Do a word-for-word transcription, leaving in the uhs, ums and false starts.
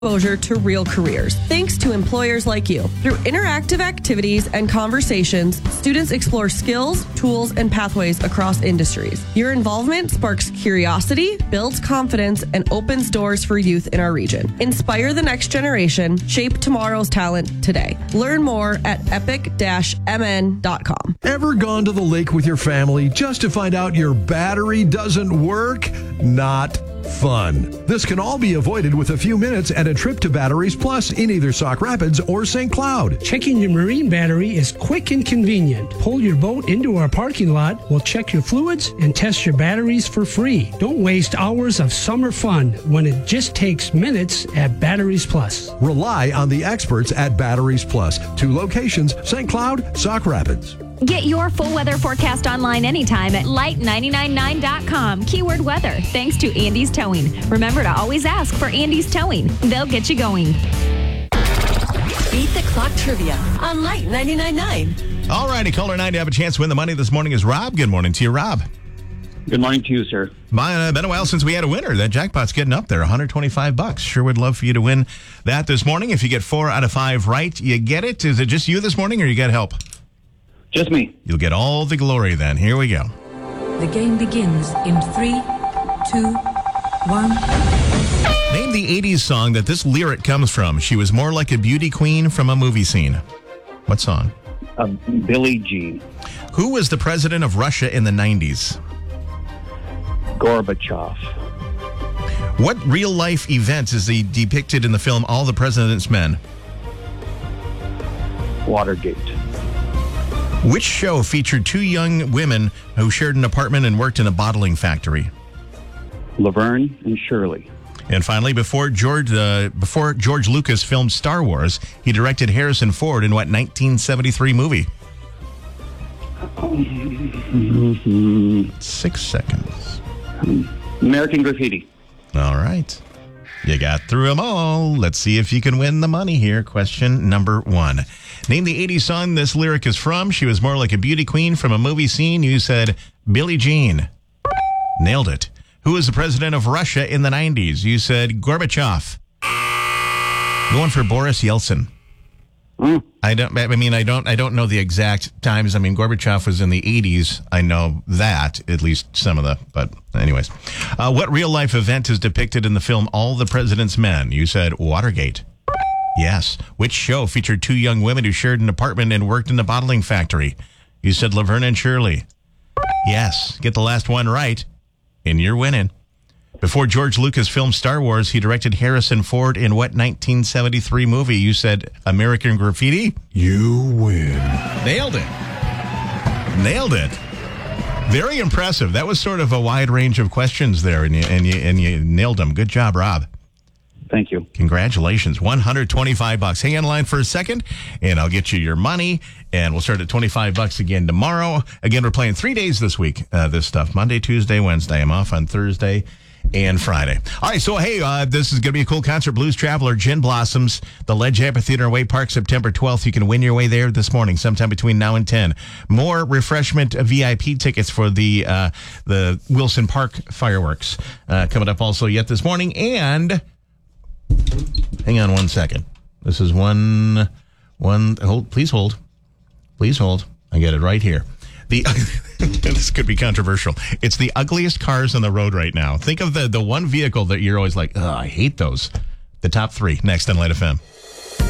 Exposure to real careers, thanks to employers like you. Through interactive activities and conversations, students explore skills, tools, and pathways across industries. Your involvement sparks curiosity, builds confidence, and opens doors for youth in our region. Inspire the next generation, shape tomorrow's talent today. Learn more at epic dash m n dot com. Ever gone to the lake with your family just to find out your battery doesn't work? Not fun. This can all be avoided with a few minutes and a trip to Batteries Plus in either Sauk Rapids or Saint Cloud. Checking your marine battery is quick and convenient. Pull your boat into our parking lot, we'll check your fluids and test your batteries for free. Don't waste hours of summer fun when it just takes minutes at Batteries Plus. Rely on the experts at Batteries Plus. Two locations, Saint Cloud, Sauk Rapids. Get your full weather forecast online anytime at light nine nine nine dot com. Keyword weather, thanks to Andy's Towing. Remember to always ask for Andy's Towing. They'll get you going. Beat the Clock Trivia on Light ninety-nine point nine. All righty, caller nine to have a chance to win the money this morning is Rob. Good morning to you, Rob. Good morning to you, sir. My, uh, been a while since we had a winner. That jackpot's getting up there, one hundred twenty-five bucks. Sure would love for you to win that this morning. If you get four out of five right, you get it. Is it just you this morning or you get help? Just me. You'll get all the glory then. Here we go. The game begins in three, two, one. Name the eighties song that this lyric comes from. She was more like a beauty queen from a movie scene. What song? Uh, Billie Jean. Who was the president of Russia in the nineties? Gorbachev. What real-life event is he depicted in the film All the President's Men? Watergate. Which show featured two young women who shared an apartment and worked in a bottling factory? Laverne and Shirley. And finally, before George uh, before George Lucas filmed Star Wars, he directed Harrison Ford in what nineteen seventy-three movie? Six seconds. American Graffiti. All right. You got through them all. Let's see if you can win the money here. Question number one. Name the eighties song this lyric is from. She was more like a beauty queen from a movie scene. You said Billie Jean. Nailed it. Who was the president of Russia in the nineties? You said Gorbachev. Going for Boris Yeltsin. Mm. I don't. I mean, I don't. I don't know the exact times. I mean, Gorbachev was in the eighties. I know that, at least some of the. But anyways, uh, what real life event is depicted in the film All the President's Men? You said Watergate. Yes. Which show featured two young women who shared an apartment and worked in a bottling factory? You said Laverne and Shirley. Yes. Get the last one right, and you're winning. Before George Lucas filmed Star Wars, he directed Harrison Ford in what nineteen seventy-three movie? You said American Graffiti? You win. Nailed it. Nailed it. Very impressive. That was sort of a wide range of questions there, and you, and you, and you nailed them. Good job, Rob. Thank you. Congratulations. one hundred twenty-five bucks. Hang on the line for a second, and I'll get you your money, and we'll start at twenty-five bucks again tomorrow. Again, we're playing three days this week, uh, this stuff. Monday, Tuesday, Wednesday. I'm off on Thursday and Friday. All right, so hey, uh, this is going to be a cool concert. Blues Traveler, Gin Blossoms, the Ledge Amphitheater in Wade Park, September twelfth. You can win your way there this morning, sometime between now and ten. More refreshment V I P tickets for the uh, the Wilson Park fireworks uh, coming up also yet this morning. And hang on one second. This is one, one, hold, please hold. Please hold. I get it right here. The this could be controversial. It's the ugliest cars on the road right now. Think of the, the one vehicle that you're always like, oh, I hate those. The top three next on Light F M.